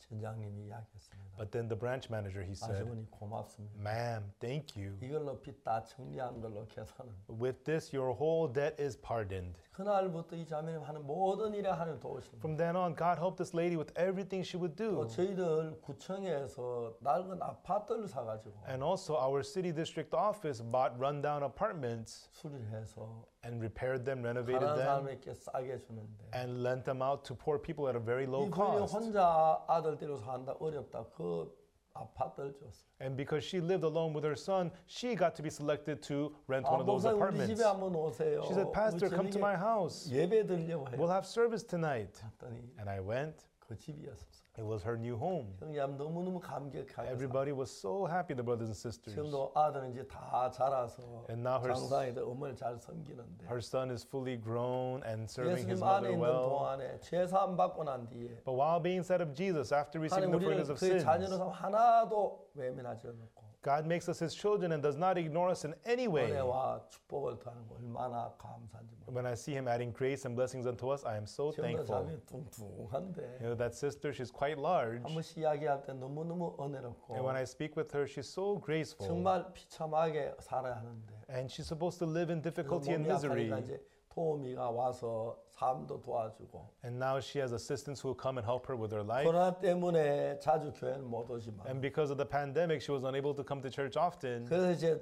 전장님이 이야기했습니다. But then the branch manager, he said, 아주머니 고맙습니다. ma'am, thank you. 이걸로 빚 다 정리한 걸로 계산은. With this, your whole debt is pardoned. 그날부터 이 자매님 하는 모든 일에 하나님 도우십니다. From then on, God helped this lady with everything she would 또 do. 저희들 구청에서 낡은 아파트를 사가지고 And also, our city district office bought rundown apartments 수리해서 and repaired them, renovated 가난한 them, 사람에게 싸게 주는데 and lent them out to poor people at a very low 이 부인이 cost. 혼자 아들 데려서 산다 어렵다 그 아파트를 줬어요. And because she lived alone with her son, she got to be selected to rent one of those 목사님 우리 apartments. 집에 한번 오세요. She said, Pastor, come to my house. 예배 드리려고 We'll 해요. have service tonight. 갔더니 And I went. 그 집이었어요. It was her new home. 형님 너무너무 감격하게 Everybody was so happy, the brothers and sisters. 지금도 아들은 이제 다 자라서 And now 장사에도 어머니를 잘 섬기는데 her son is fully grown and serving his 예수님 안에 mother 있는 well. 동안에 죄사함 받고 난 뒤에 But while being inside of Jesus, after receiving 하나님 the 우리를 forgiveness of 그의 sins, 자녀로 삼아 하나도 외면하지 않고 God makes us his children and does not ignore us in any way. 은혜와 축복을 더하는 거 얼마나 감사한지 몰라요. When I see him adding grace and blessings unto us, I am so 지금도 thankful. 자매 뚱뚱한데 That sister, she's quite large. 한 번씩 이야기할 때 너무너무 은혜롭고 And when I speak with her, she's so graceful. 정말 비참하게 살아야 하는데 And she's supposed to live in 그 difficulty and 몸이 misery. 아프니까 이제 도우미가 와서 삶도 도와주고 And now she has assistants who will come and help her with her life. 코로나 때문에 자주 교회는 못 오지만 And because of the pandemic, she was unable to come to church often. 그래서 이제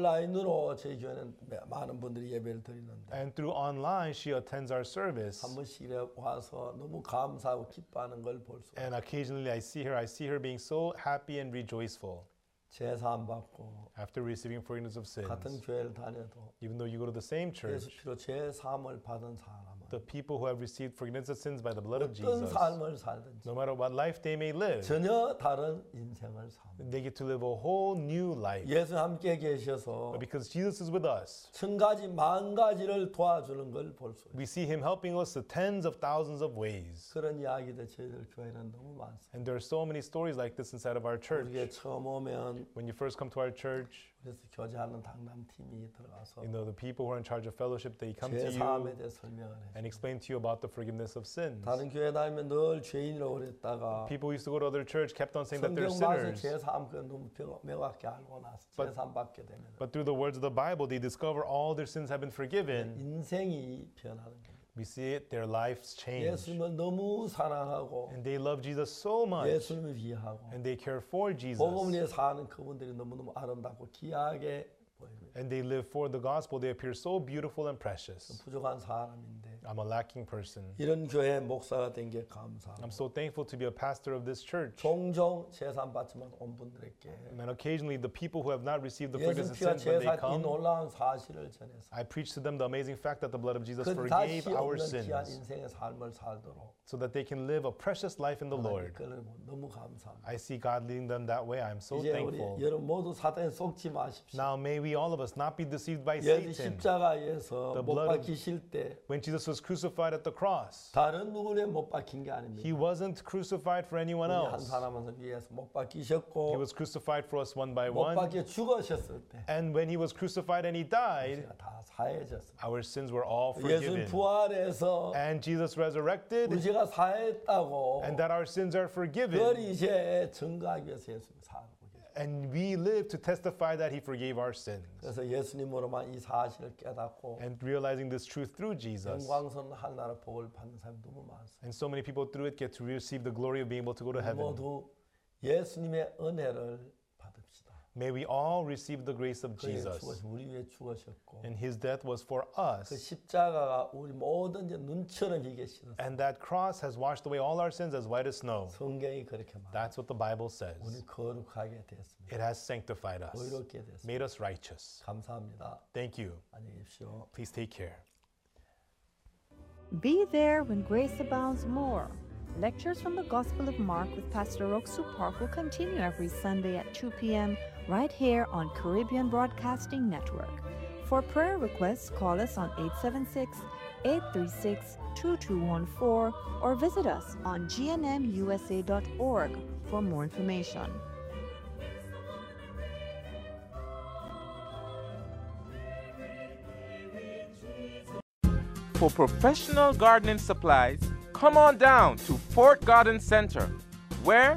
온라인으로 저희 교회는 많은 분들이 예배를 드리는데 And through online, she attends our service. 한 번씩 이래 와서 너무 감사하고 기뻐하는 걸 볼 수. And occasionally I see her being so happy and rejoiceful 제사함 받고 after receiving forgiveness of 같은 sins. 교회를 다녀도 Even though you go to the same 예수 church, 피로 제사함을 받은 사람은 the people who have received forgiveness of sins by the blood of 어떤 Jesus, 삶을 살든지 no matter what life they may live, 전혀 다른 인생을 삽니다. they get to live a whole new life. 예수 함께 계셔서 But because Jesus is with us, 천 가지 만 가지를 도와주는 걸 볼 수 있어요. we see him helping us to tens of thousands of ways. 그런 이야기들 저희들 교회는 너무 많습니다. And there are so many stories like this inside of our church. 우리가 처음 오면 When you first come to our church, 그래서 교제하는 당담팀이 들어가서 the people who are in charge of fellowship, they come to 죄사함에 you 대해 설명을 해요. and explain to you about the forgiveness of sins. 다른 교회 다니면 늘 죄인이라고 그랬다가 People who used to go to other church kept on saying that they're 성경 봐서 sinners. 죄사함 그 너무 명확히 알고 나서 죄사함 받게 되면 But through the words of the Bible, they discover all their sins have been forgiven. 인생이 변하는 거예요. We see it, their lives change. 예수님을 너무 사랑하고 And they love Jesus so much. 예수님을 위하고 And they care for Jesus. 복음을 위해 사는 그분들이 너무너무 아름답고 귀하게 보입니다. And they live for the gospel. They appear so beautiful and precious. 부족한 사람인데 I'm a lacking person. 이런 교회 목사가 된 게 감사하고 I'm so thankful to be a pastor of this church. 종종 제사 받지만 온 분들에게 And occasionally, the people who have not received the 예수 forgiveness of 피가 sins, when they 제사 이 come, 놀라운 사실을 전해서 I preach to them the amazing fact that the blood of Jesus 그 forgave 다시 our 없는 귀한 sins 인생의 삶을 살도록 so that they can live a precious life in the Lord. 그걸 너무 감사합니다. I see God leading them that way. I'm so 이제 우리 thankful. 여러분 모두 사탄에 속지 마십시오. Now, may we all of us not be deceived by 예수 Satan. 십자가에서 The 못 blood of- 박히실 때 When Jesus was crucified at the cross, 다른 누구에 못 박힌 게 아닙니다. he wasn't crucified for anyone 우리 한 else. 사람을 위해서 못 He 박히셨고 was crucified for us one by 못 one. 박혀 죽으셨을 때 And when he was crucified and he died, 우리가 다 사해졌습니다. our sins were all 예수님 forgiven. 부활해서 And Jesus resurrected, 우리가 사했다고 and that our sins are 그걸 forgiven. 이제 증거하기 위해서 예수님 살고 계세요. And we live to testify that he forgave our sins. 그래서 예수님으로만 이 사실을 깨닫고 And realizing this truth through Jesus. 영광스러운 하나나라 복을 받는 사람이 너무 많습니다. And so many people through it get to receive the glory of being able to go to heaven. 모두 예수님의 은혜를 받읍시다. May we all receive the grace of 그의 Jesus. 죽으신 우리 위해 죽으셨고 And his death was for 그 us. 십자가가 우리 모든 이제 눈처럼 희게 씻었어요. And that cross has washed away all our sins as white as snow. 성경이 그렇게 말합니다. That's what the Bible says. 우리 거룩하게 됐습니다. It has sanctified us, 의롭게 됐습니다. made us righteous. 감사합니다. Thank you. 안녕히 계십시오. Please take care. Be there when grace abounds more. Lectures from the Gospel of Mark with Pastor Roxu Park will continue every Sunday at 2 p.m. right here on Caribbean Broadcasting Network. For prayer requests, call us on 876-836-2214 or visit us on gnmusa.org for more information. For professional gardening supplies, come on down to Fort Garden Center, Where?